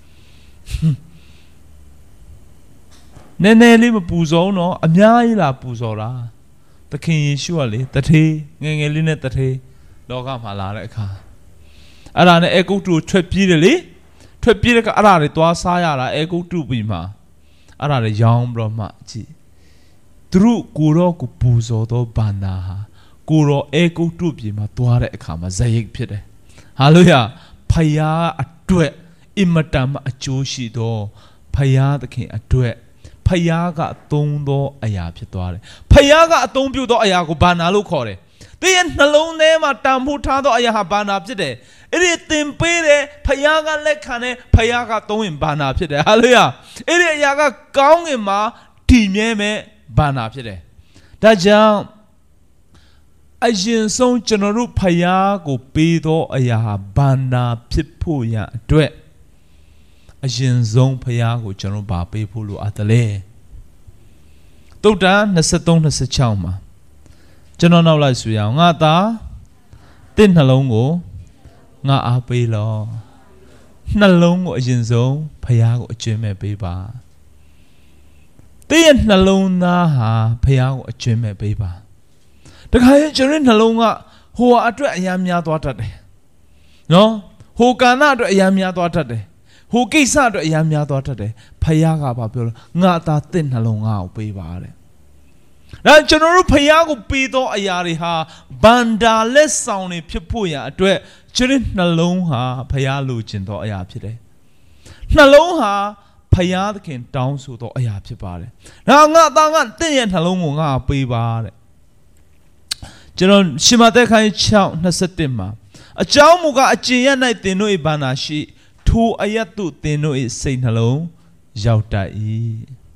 နည်းနည်းလေးမပူဇော်တော့အများကြီးလာပူဇော်တာသခင်ယေရှုကလေတထေးငယ်ငယ်လေးနဲ့တထေးလောကမှာလာတဲ့အခါအဲ့ဒါနဲ့အေဂုတ်တုထွက်ပြေးတယ်လေထွက်ပြေးတဲ့ကအဲ့ဒါတွေသွားစားရတာအေဂုတ်တုပြည်မှာအဲ့ဒါတွေရောင်းပြီးတော့မှကြည့်သူတို့ကိုတော့ကိုပူဇော်တော့ဘာနာဟာကိုတော့အေဂုတ်တုပြည်မှာသွားတဲ့အခါမှာဇယိတ်ဖြစ်တယ်ဟာလေလုယာဖယားအတွက်အင်မတန်မှအကျိုးရှိတော့ဖယားသခင်အတွက်ဖယားကအသုံးသောအရာဖြစ်သွားတယ်ဖယားကအသုံးပြုသောအရာကိုဘာနာလို့ခေါ်တယ်သင်ရဲ့နှလုံးထဲမှာတန်ဖိုးထားသောအရာဟာဘာနာဖြစ်တယ်အဲ့ဒီသင်ပေးတယ်ဖယားကလက်ခံတယ်ဖယားကသုံးရင်ဘာနာဖြစ်တယ်ဟာလေလုယာအဲ့ဒီအရာကကောင်းကင်မှာတည်မြဲမဲ့ဘာနာဖြစ်တယ်ဒါကြောင့်အရင်ဆုံးကျွန်တော်တို့ဖယားကိုပေးသောအရာဟာဘာနာဖြစ်ဖို့ရအတွက်အရင်ဆုံးဖယားကိုကျွန်တော်ဘာပေးဖို့လိုအပ်တယ်လဲသုတ္တန်23-26မှာကျွန်တော်နောက်လိုက်ဆိုရအောင်ငါသားတင့်နှလုံးကိုငါအားပေးလောနှလုံးကိုအရင်ဆုံးဖယားကိုအကျွမ်းမဲ့ပေးပါတင့်ရဲ့နှလုံးသားဟာဖယားကိုအကျွမ်းမဲ့ပေးပါတခါရင်ကျွန်တော်နှလုံးကဟိုအတွက်အယံများသွားတတ်တယ်နော်ဟိုကာဏအတွက်အယံများသွားတတ်တယ်ဟိုကိစ္စအတွက်အယံများသွားတတ်တယ်ဖယားကဘာပြောလဲငါသားတင့်နှလုံးငါ့ကိုပေးပါတဲ့ဒါကျွန်တော်တို့ဖယားကိုပေးသောအရာတွေဟာဗန္ဒာလက်ဆောင်တွေဖြစ်ဖို့ရအတွက်ကျွန်တော်နှလုံးဟာဖယားလိုချင်သောအရာဖြစ်တယ်နှလုံးဟာဖယားသခင်တောင်းဆိုသောအရာဖြစ်ပါတယ်ဒါငါသားကတင့်ရဲ့နှလုံးကိုငါပေးပါတဲ့ကျွန်တော်ရှမသက်ခိုင်း6:21မှာအကြောင်းမူကားအကျင့်ရ၌သင်တို့၏ဘာနာရှိထိုအယတ်သို့သင်တို့၏စိတ်နှလုံးရောက်တတ်၏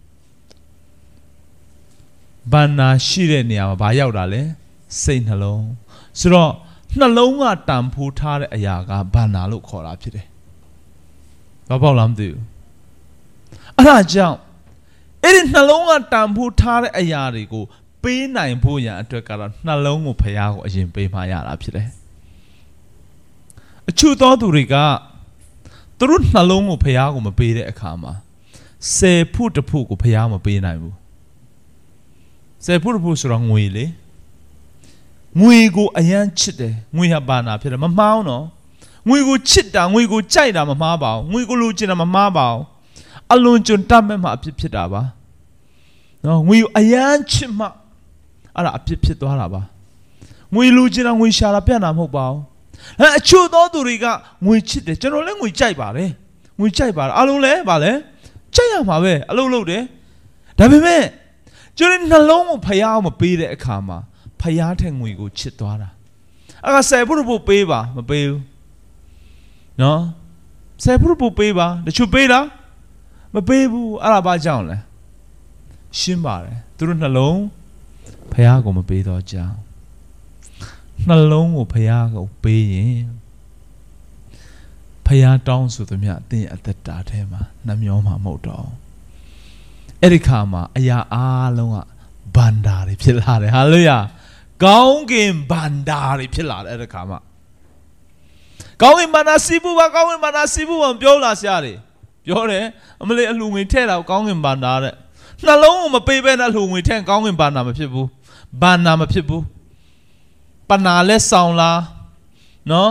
ဘာနာရှိတဲ့နေရာမှာဘာရောက်တာလဲစိတ်နှလုံးဆိုတော့နှလုံးကတန်ဖိုးထားတဲ့အရာကဘာနာလို့ခေါ်တာဖြစ်တယ်ဘာပေါ့လားမသိဘူးအဲ့ဒါကြောင့်အဲ့ဒီနှလုံးကတန်ဖိုးထားတဲ့အရာတွေကိုပေးနိုင်ဖို့ရန်အတွက်ကတော့နှလုံးကိုဖယားကိုအရင်ပေးမှရတာဖြစ်တယ်အချို့သောသူတွေကသူတို့နှလုံးကိုဖယားကိုမပေးတဲ့အခါမှာ10 ဖုတစ်ဖုကိုဖယားမပေးနိုင်ဘူး10 ဖုတစ်ဖုဆိုတော့ငွေလေငွေကိုအယမ်းချစ်တယ်ငွေဟာဘာနာဖြစ်တယ်မမှားဘူးနော်ငွေကိုချစ်တာငွေကိုကြိုက်တာမမှားပါဘူးငွေကိုလိုချင်တာမမှားပါဘူးအလွန်ကျွံတတ်မဲ့မှအဖြစ်ဖြစ်တာပါနော်ငွေကိုအယမ်းချစ်မှအဲ့ဒါအဖြစ်ဖြစ်သွားတာပါငွေလိုချင်တာငွေရှာတာပြတ်တာမဟုတ်ပါဘူးအချို့သောသူတွေကငွေချစ်တယ်ကျွန်တော်လည်းငွေကြိုက်ပါတယ်ငွေကြိုက်ပါတယ်အားလုံးလည်းဗာလဲကြိုက်ရမှာပဲအလုပ်လုပ်တယ်ဒါပေမဲ့ကျွန်တော်နှလုံးကိုဖယားမပေးတဲ့အခါမှာဖယားထက်ငွေကိုချစ်သွားတာအဲ့က10 ဖုဖို့ပေးပါမပေးဘူးနော်10 ဖုဖို့ပေးပါတချို့ပေးလားမပေးဘူးအဲ့ဒါဘာကြောင့်လဲရှင်းပါတယ်သူတို့နှလုံးဖယားကိုမပေးတော့ကြောင်းနှလုံးကိုဖယားကိုပေးရင်ဖယားတောင်းဆိုသမျှအသင်အသက်တာထဲမှာနှမျောမှာမဟုတ်တော့အဲ့ဒီခါမှာအရာအားလုံးကဗန္ဒာတွေဖြစ်လာတယ်ဟာလေလုယာကောင်းကင်ဗန္ဒာတွေဖြစ်လာတယ်အဲ့ဒီခါမှာကောင်းကင်ဗန္ဒာစီးပူပါကောင်းကင်ဗန္ဒာစီးပူပါပြောလာဆရာတွေပြောတယ်အမလေးအလှငွေထဲ့တာကောင်းကင်ဗန္ဒာတဲ့နှလုံးကိုမပေးဘဲနဲ့လှငွေထဲ့ကောင်းကင်ဗန္ဒာမဖြစ်ဘူးဗန္ဒာမဖြစ်ဘူးပနာလက်ဆောင်လားနော်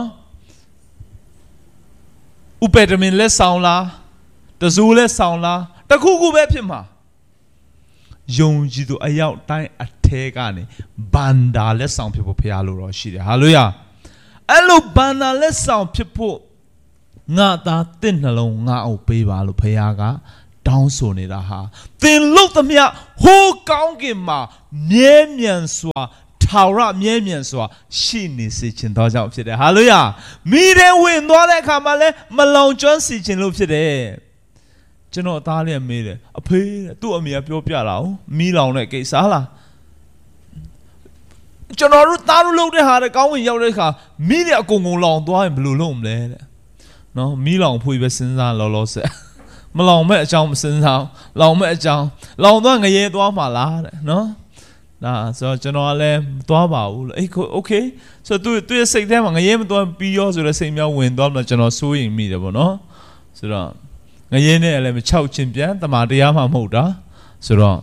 ဥပဒေမင်းလက်ဆောင်လားတဇူလက်ဆောင်လားတခုခုပဲဖြစ်မှာယုံကြည်သူအယောက်တိုင်းအထဲကနေဗန္ဒာလက်ဆောင်ဖြစ်ဖို့ဖရားလိုတော့ရှိတယ်ဟာလေလုယာအဲ့လိုဗန္ဒာလက်ဆောင်ဖြစ်ဖို့ငါသားတင့်နှလုံးငါအောင်ပေးပါလို့ဖရားကတောင်းဆိုနေတာဟာသင်လို့သမျှဟိုးကောင်းကင်မှာမြဲမြံစွာထထာဝရမြဲမြံစွာရှိနေစေခြင်းသောကြောင့်ဖြစ်တယ်ဟာလေလုယာမိတဲ့ဝင်သွားတဲ့အခါမှာလဲမလောင်ကျွမ်းစေခြင်းလို့ဖြစ်တယ်ကျွန်တော်သားလေးမေးတယ်အဖေသူ့အမေကပြောပြတာ哦မီးလောင်တဲ့ကိစ္စလားကျွန်တော်တို့သားတို့လုပ်တဲ့ဟာတဲ့ကောင်းဝင်ရောက်တဲ့အခါမီးတွေအကုန်လောင်သွားရင်ဘယ်လိုလုပ်မလဲတဲ့နော်မီးလောင်ဖို့ပဲစဉ်းစားလောလောဆယ်မလောင်မဲ့အကြောင်းမစဉ်းစားလောင်မဲ့အကြောင်းလောင်သွားငရဲသွားမှာလားတဲ့နော်ဒါဆိုတော့ကျွန်တော်လည်းသွားပါဘူးလို့โอเคဆိုတော့သူ့ရဲ့စိတ်ထဲမှာငရဲမသွားပြီးရောဆိုတော့စိတ်များဝင်သွားမှကျွန်တော်စိုးရိမ်မိတယ်ပေါ့နော်ဆိုတော့ငရဲနဲ့လည်းမချောက်ချင်းပြန်တမာတရားမှမဟုတ်တာဆိုတော့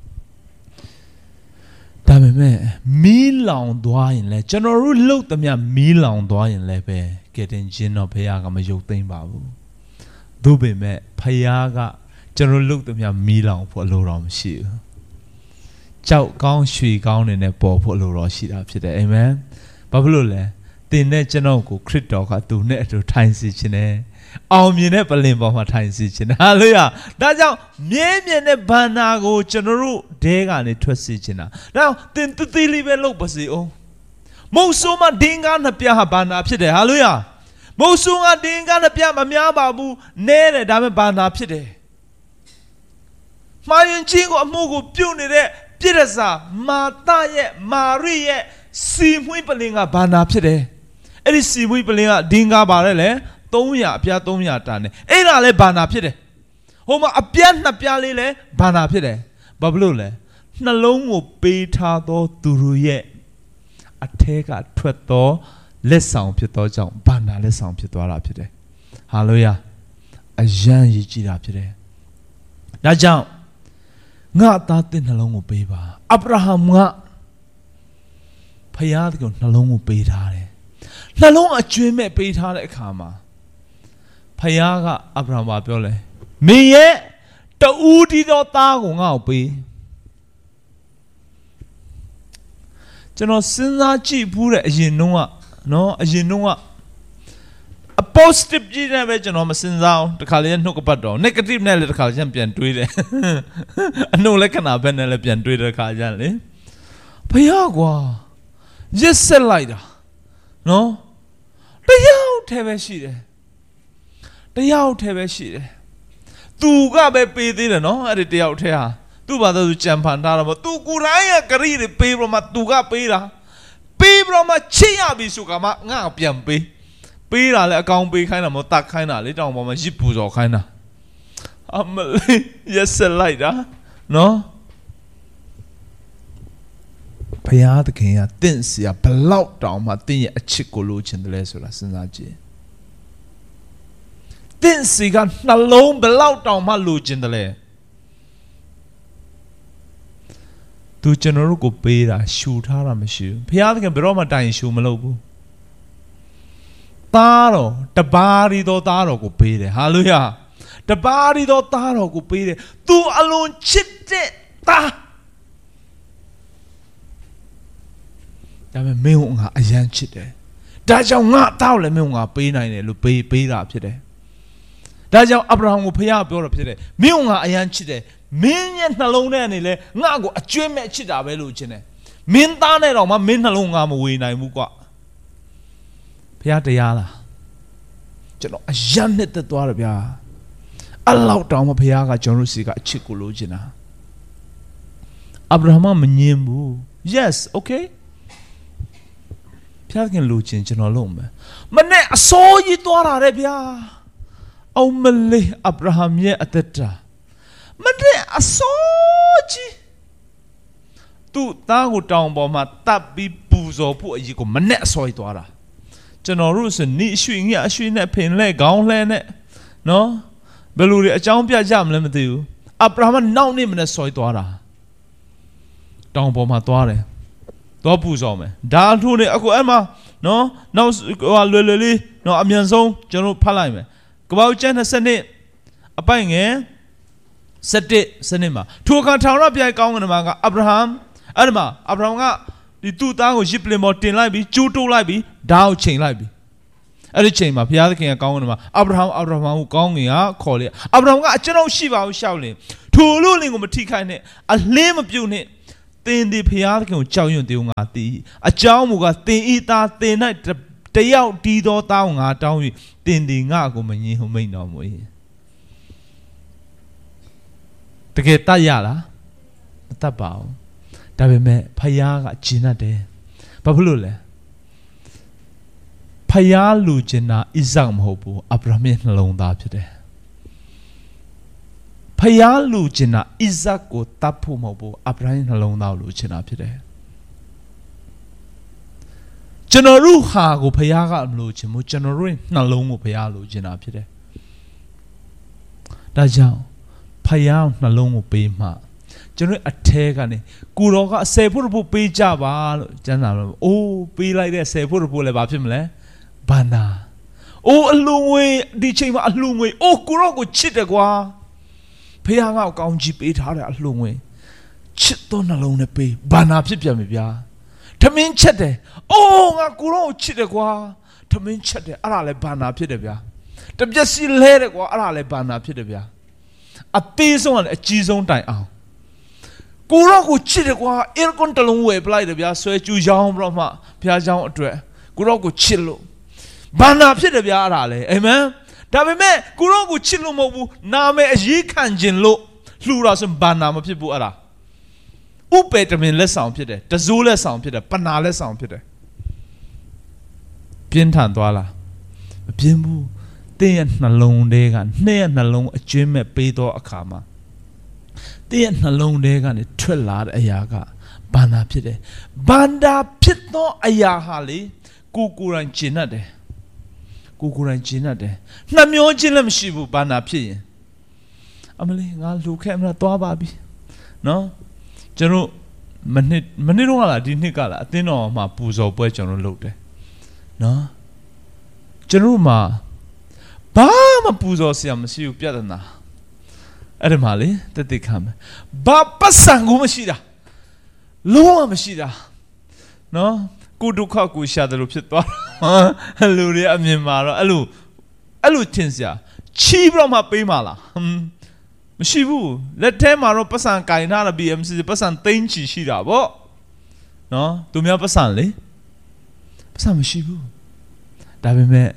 ဒါပေမဲ့မီးလောင်သွားရင်လည်းကျွန်တော်တို့လှုပ်သမျှမီးလောင်သွားရင်လည်းပဲကဲတင်ခြင်းတော့ဘုရားကမယုတ်သိမ်းပါဘူးသို့ပေမဲ့ဘုရားကကျွန်တော်လှုပ်သမျှမီးလောင်ဖို့အလိုတော်မရှိဘူးကြောက်ကောင်းရွှေကောင်းနေနဲ့ပေါ်ဖို့အလိုတော်ရှိတာဖြစ်တယ်အာမင်ဘာဖြစ်လို့လဲတင်တဲ့ကျွန်တော်ကိုခရစ်တော်ကသူနဲ့အတူထိုင်စေခြင်းနဲ့အောင်မြင်တဲ့ပလင်ပေါ်မှာထိုင်စေခြင်းဟာလေလုယာဒါကြောင့်မြဲမြံတဲ့ဘန္နာကိုကျွန်တော်တို့ဒဲကနေထွက်စေခြင်းတာဒါကြောင့်တင်တသေးလေးပဲလုပ်ပါစေအောင်မုတ်ဆိုးမှဒင်္ဂါနှစ်ပြားဟာဘန္နာဖြစ်တယ်ဟာလေလုယာမုတ်ဆိုးကဒင်္ဂါနှစ်ပြားမများပါဘူးနဲတယ်ဒါပေမဲ့ဘန္နာဖြစ်တယ်မှားရင်ချင်းကိုအမှုကိုပြုတ်နေတဲ့ပြည့်ရစာမာတရဲ့မာရိရဲ့စီမွှေးပလင်ကဘန္နာဖြစ်တယ်အဲ့ဒီစီမွှေးပလင်ကဒင်္ဂါပါတယ်လေ300အပြား300တန်တယ်အဲ့ဒါလည်းဘာနာဖြစ်တယ်ဟိုမှာအပြားနှစ်ပြားလေးလည်းဘာနာဖြစ်တယ်ဘာဖြစ်လို့လဲနှလုံးကိုပေးထားသောသူတို့ရဲ့အထက်ကထွက်သောလက်ဆောင်ဖြစ်သောကြောင့်ဘာနာလက်ဆောင်ဖြစ်သွားတာဖြစ်တယ်ဟာလေလုယာအယံရည်ကြည်တာဖြစ်တယ်ဒါကြောင့်ငါသားတဲ့နှလုံးကိုပေးပါအာဗြဟံကဖယားကိုနှလုံးကိုပေးထားတယ်နှလုံးအကျွေးမဲ့ပေးထားတဲ့အခါမှာဖယားကအာဗြဟံပြောလဲမင်းရဲ့တူးတီသောသားကိုငါ့ကိုပေးကျွန်တော်စဉ်းစားကြည့်ဘူးတဲ့အရင်တုန်းကနော်အရင်တုန်းကအ positive ကြည့်နေပဲကျွန်တော်မစဉ်းစားအောင်တခါလေနှုတ်ကပတ်တော့ negative နဲ့လည်းတခါကျပြန်တွေးတယ်အနှုတ်လက္ခဏာဘက်နဲ့လည်းပြန်တွေးတဲ့ခါကျလေဖယားကွာရစ်ဆက်လိုက်တာနော်တရားထဲပဲရှိတယ်တရားထဲပဲရှိတယ်သူကပဲပေးသေးတယ်နော်အဲ့ဒီတရားထဲဟာသူ့ဘာသာသူကြံဖန်ထားတာပေါ့သူကိုယ်တိုင်ကဂရိတွေပေးပြီးမှသူကပေးတာပေးပြီးမှချစ်ရပြီဆိုကမှငါပြန်ပေးတာလည်းအကောင်ပေးခိုင်းတာမဟုတ်တတ်ခိုင်းတာလေတောင်ပေါ်မှာရစ်ပူစော်ခိုင်းတာအမလေးရက်ဆက်လိုက်တာနော်ဘုရားသခင်ကတင့်စရာဘလောက်တောင်မှတင့်ရဲ့အချစ်ကိုလိုချင်တယ်လဲဆိုတာစဉ်းစားကြည့်တင့်စီကနှလုံးဘလောက်တောင်မှလိုချင်တယ်လဲသူကျွန်တော်တို့ကိုပေးတာရှူထားတာမရှိဘူးဘုရားသခင်ဘယ်တော့မှတိုင်ရှူမလုပ်ဘူးသားတော်တပါးရီတော်သားတော်ကိုပေးတယ်ဟာလေလုယာတပါးရီတော်သားတော်ကိုပေးတယ်သူအလွန်ချစ်တဲ့သားဒါပေမဲ့မင်းကငါအယမ်းချစ်တယ်ဒါကြောင့်ငါသားကိုလည်းမင်းကငါပေးနိုင်တယ်လို့ပေးတာဖြစ်တယ်ဒါကြောင့်အာဗြဟံကိုဖခင်ပြောတာဖြစ်တယ်မင်းကငါအယမ်းချစ်တယ်မင်းရဲ့နှလုံးထဲကနေလဲငါ့ကိုအကျွေးမဲ့ချစ်တာပဲလို့ချင်တယ်မင်းသားနဲ့တော့မှမင်းနှလုံးငါမဝေနိုင်ဘူးကွာဖခင်တရားလားကျွန်တော်အယမ်းနဲ့တက်သွားတယ်ဗျာအဲ့လောက်တောင်မှဖခင်ကကျွန်တော်တို့စီကအချစ်ကိုလိုချင်တာအာဗြဟံမငြင်းဘူး yes okay ဖခင်လိုချင်ကျွန်တော်လုပ်မယ်မနဲ့အစိုးကြီးသွားတာတဲ့ဗျာအောင်မလေးအာဗြဟံရဲ့အသက်တာမနဲ့အစိုးကြီးသူ့သားကိုတောင်ပေါ်မှာတပ်ပြီးပူဇော်ဖို့အရေးကိုမနဲ့အစိုးကြီးသွားတာကျွန်တော်တို့ဆိုနိရွှေငှက်အရွှေနဲ့ဖင်လဲခေါင်းလဲနဲ့နော်ဘယ်လိုတွေအကြောင်းပြကြမလဲမသိဘူးအာဗြဟံနောက်နေ့မနဲ့ဆွဲသွားတာတောင်ပေါ်မှာသွားတယ်တော့ပူဇော်မယ်ဒါအထိုးနေအခုအဲ့မှာနော်နောက်ဟိုလွယ်လေးနော်အမြန်ဆုံးကျွန်တော်ဖတ်လိုက်မယ်ကပောက်ကျန်း20နှစ်အပိုင်ငယ်17စနစ်မှာထိုအခါထောင်ရပြိုင်ကောင်းကင်မှာကအာဗြဟံအဲ့ဒီမှာအာဗြဟံကဒီသူ့သားကိုရစ်ပလင်ပေါ်တင်လိုက်ပြီးကျိုးတိုးလိုက်ပြီးဓာတ်ကိုချိန်လိုက်ပြီးအဲ့ဒီချိန်မှာဘုရားသခင်ကကောင်းကင်မှာအာဗြဟံကိုကောင်းကင်ကခေါ်လေအာဗြဟံကအကျွန်ုပ်ရှိပါဘူးရှောက်လင်ထိုလူလင်ကိုမထိခိုက်နဲ့အလင်းမပြုတ်နဲ့တင်းဒီဖျားခင်ကိုကြောက်ရွံ့တေငါတီးအကြောင်းမူကတင်းဤသားတင်း၌တယောက်တီးသောတောင်းငါတောင်း၍တင်းဒီငါကိုမငြင်းဟုမိန်တော်မူ၏တကယ်တတ်ရလားမတတ်ပါဘူးဒါပေမဲ့ဖျားကဂျင်းတတ်တယ်ဘာဖြစ်လို့လဲဖျားလူကျင်တာဣဇက်မဟုတ်ဘူးအာဗြဟံရဲ့နှလုံးသားဖြစ်တယ်ဖျားလူကျင်တာဣဇက်ကိုတတ်ဖို့မဟုတ်ဘူးအာဗြဟံရဲ့နှလုံးသားကိုလူကျင်တာဖြစ်တယ်ကျွန်တော်တို့ဟာကိုဖျားကမလို့ချင်ဘူးကျွန်တော်တို့ရဲ့နှလုံးကိုဖျားလိုချင်တာဖြစ်တယ်ဒါကြောင့်ဖျားနှလုံးကိုပေးမှကျွန်တော်အထဲကနေကိုတော်က10ဖို့ဖို့ပေးကြပါလို့ကျမ်းစာလို့အိုးပေးလိုက်တဲ့10ဖို့ဖို့လည်းဘာဖြစ်မလဲဘာနာအိုးအလူငွေဒီချိန်မှာအလူငွေအိုးကိုတော်ကိုချစ်တယ်ကွာဖျားကကောင်းကြီးပေးထားတယ်အလူငွေချစ်သောနှလုံးနဲ့ပေးဘာနာဖြစ်ပြန်ပြီဗျာထမင်းချက်တယ်အိုးငါကိုတော်ကိုချစ်တယ်ကွာထမင်းချက်တယ်အဲ့ဒါလည်းဘာနာဖြစ်တယ်ဗျာတပြက်စီလဲတယ်ကွာအဲ့ဒါလည်းဘာနာဖြစ်တယ်ဗျာအသေးဆုံးကအကြီးဆုံးတိုင်အောင်ကိုရောကိုချစ်တယ်ကွာအဲကွန်တလုံးဝယ်ပလိုက်တယ်ဗျာဆွဲကျူရောင်းပြီးတော့မှဘုရားเจ้าအတွက်ကိုရောကိုချစ်လို့ဘာနာဖြစ်တယ်ဗျာအဲ့ဒါလေအာမင်ဒါပေမဲ့ကိုရောကိုချစ်လို့မဟုတ်ဘူးနာမည်အရေးခံခြင်းလို့လှူတာဆိုဘာနာမဖြစ်ဘူးအဲ့ဒါဥပေတမင်လက်ဆောင်ဖြစ်တယ်တဇိုးလက်ဆောင်ဖြစ်တယ်ပနာလက်ဆောင်ဖြစ်တယ်ပြင်းထန်သွားလားမပြင်းဘူးတင်းရဲ့နှလုံးတွေကနှစ်ရဲ့နှလုံးအကျွင်းမဲ့ပေးသောအခါမှာတင်းရဲ့နှလုံးတွေကနေထွက်လာတဲ့အရာကဘာနာဖြစ်တယ်ဘာနာဖြစ်သောအရာဟာလေကိုယ်တိုင်ကျင့်တတ်တယ်ကိုယ်တိုင်ကျင့်တတ်တယ်နှမျောခြင်းလည်းမရှိဘူးဘာနာဖြစ်ရင်အမလေးငါလူခဲ့မလားသွားပါပြီနော်ကျွန်တော်မနေ့တော့လားဒီနှစ်ကလားအသင်းတော်မှာပူဇော်ပွဲကျွန်တော်လုပ်တယ်နော်ကျွန်တော်မှာဘာမှပူဇော်စရာမရှိဘူးပြဿနာအဲ့ဒီမှာလေတက်ခံမယ်ဘာပတ်စံကိုမရှိတာလုံးဝမရှိတာနော်ကိုဒုက္ခကိုရှာတယ်လို့ဖြစ်သွားလူတွေအမြင်မှာတော့အဲ့လိုထင်စရာချီးပြီးတော့မှပေးမှာလားမရှိဘူးလက်ထဲမှာတော့ပတ်စံကင်ထားတာ BMC ပတ်စံသိန်းချီရှိတာဗောနော်သူများပတ်စံလေပတ်စံမရှိဘူးဒါပေမဲ့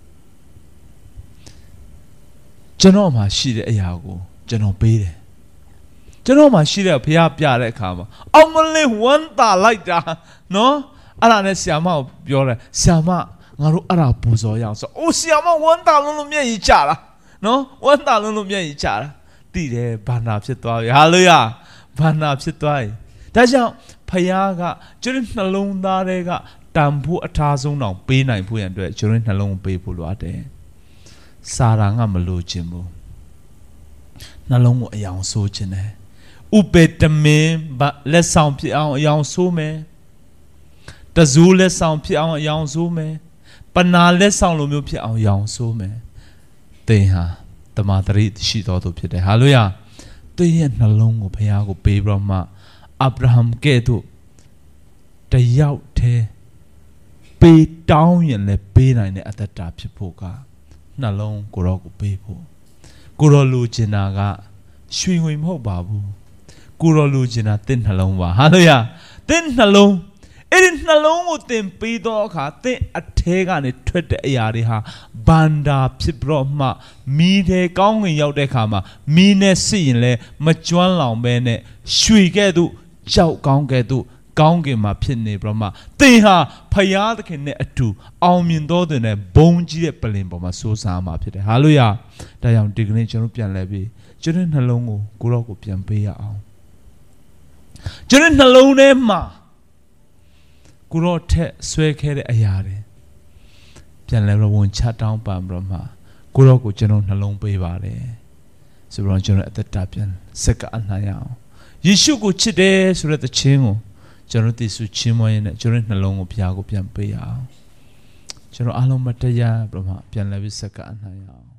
ကျွန်တော်မှာရှိတဲ့အရာကိုကျွန်တော်ပေးတယ်ကျွန်တော်မှာရှိတဲ့ဘုရားပြတဲ့အခါမှာအောင်မလေးဝမ်းသာလိုက်တာနော်အဲ့ဒါနဲ့ဆရာမကိုပြောတယ်ဆရာမငါတို့အဲ့ဒါပူဇော်ရအောင်ဆိုအိုးဆရာမဝမ်းသာလုံးလို့မျက်ရည်ကျလာနော်ဝမ်းသာလုံးလို့မျက်ရည်ကျလာသိတယ်ဘာနာဖြစ်သွားပြီဟာလေယာဘာနာဖြစ်သွားပြီဒါကြောင့်ဘုရားကကျွန်တော်နှလုံးသားတွေကတန်ဖို့အထားဆုံးတောင်ပေးနိုင်ဖို့ရန်အတွက်ကျွန်တော်နှလုံးပေးဖို့လိုအပ်တယ်စာရာငါမလို့ခြင်းဘူးနှလုံးကိုအယောင်ဆိုးခြင်းတယ်ဥပေတမင်လက်ဆောင်ဖြစ်အောင်အယောင်ဆိုးမယ်တဇိုးလက်ဆောင်ဖြစ်အောင်အယောင်ဆိုးမယ်ပနာလက်ဆောင်လိုမျိုးဖြစ်အောင်အယောင်ဆိုးမယ်သင်ဟာတမန်တော်ရှိတော်သူဖြစ်တယ်ဟာလို့ရသင်ရဲ့နှလုံးကိုဘုရားကိုပေးပြီးတော့မှအာဗြဟံကဲ့သို့တယောက်တည်းပေးတောင်းရင်လည်းပေးနိုင်တဲ့အတ္တတာဖြစ်ဖို့ကနှလုံးကိုရောကိုပေးဖို့ကိုရောလူကျင်တာကရွှေငွေမဟုတ်ပါဘူးကိုရောလူကျင်တာတင့်နှလုံးပါဟာလို့ရတင့်နှလုံးအဲ့ဒီနှလုံးကိုတင်ပေးတော့အခါတင့်အထဲကနေထွက်တဲ့အရာတွေဟာဘန္တာဖြစ်ပြီးတော့မှမီးထဲကောင်းငင်ရောက်တဲ့အခါမှာမီးနဲ့စစ်ရင်လည်းမကျွမ်းလောင်ပဲနဲ့ရွှေကဲ့သို့ကြောက်ကောင်းကဲ့သို့ကောင်းကင်မှာဖြစ်နေပြီးတော့မှသင်ဟာဖယားသခင်နဲ့အတူအောင်မြင်တော်တဲ့နဲ့ဘုံကြီးတဲ့ပလင်ပေါ်မှာစိုးစားမှာဖြစ်တယ်ဟာလို့ရဒါကြောင့်ဒီကနေ့ကျွန်တော်ပြန်လဲပြီးကျွန်တော်နှလုံးကိုကိုရောကိုပြန်ပေးရအောင်ကျွန်တော်နှလုံးထဲမှာကိုရောထက်ဆွဲခဲ့တဲ့အရာတွေပြန်လဲဝင်ချတောင်းပန်ပြီးတော့မှကိုရောကိုကျွန်တော်နှလုံးပေးပါတယ်ဆိုတော့ကျွန်တော်အသက်တာပြန်စက္ကအနှံ့ရအောင်ယေရှုကိုချစ်တယ်ဆိုတဲ့သခြင်းကိုကျွန်တော်သိစုချင်းမွေးနဲ့ကျွန်တော်နှလုံးကိုဘုရားကိုပြန်ပေးရအောင်ကျွန်တော်အားလုံးမတရားပြမပြန်လဲပြီးစက္ကအနှံ့ရအောင်